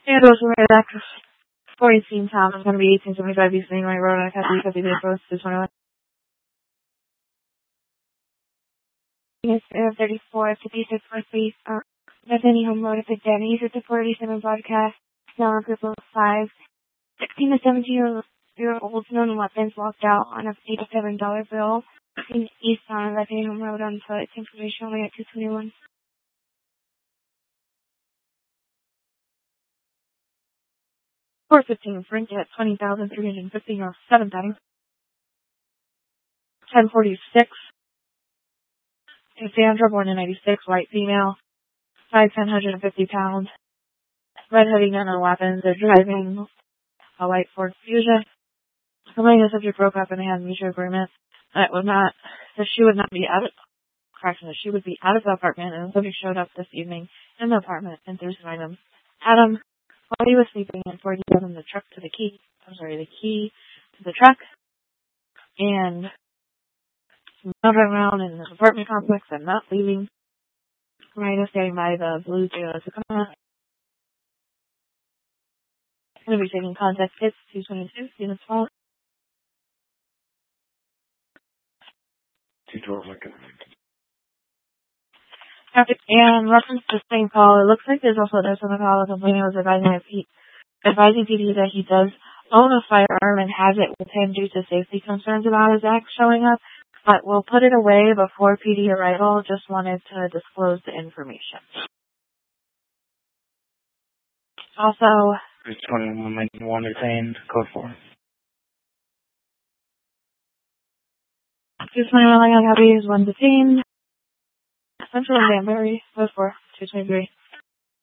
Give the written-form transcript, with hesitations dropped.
And also right back to 418 Tom is going to be 1875 East Main Road on Academy 50 Day Post 221. Yes, 34 56 please. Bethany Home Road at the Denny's at the 487 broadcast. Now on group of 5. 16 to 17-year-olds known weapons walked out on a $87 bill in East on Bethany Home Road on foot. Information only at 221. 415 Frank at 20,350 North 7th Avenue. 1046. Cassandra, born in 96, white female, 5'10", 150 pounds. Red hoodie, none of weapons. They're driving a white Ford Fusion. The lady subject broke up and they had a mutual agreement that she would not be out of, she would be out of the apartment, and the subject showed up this evening in the apartment and threw some items at him while he was sleeping, and before he gave him the key to the truck, and now driving around in this apartment complex and not leaving. Ryan is standing by the blue Toyota Tacoma. Going to be taking contact hits 222 units 12. 212. And reference to the same call, it looks like there's on the call a complainant was advising PD that he does own a firearm and has it with him due to safety concerns about his ex showing up, but we'll put it away before PD arrival. Just wanted to disclose the information. Also, 21 detained, code 4. 221 Lang County is 1 detained. Central and Danbury, code 4, 223.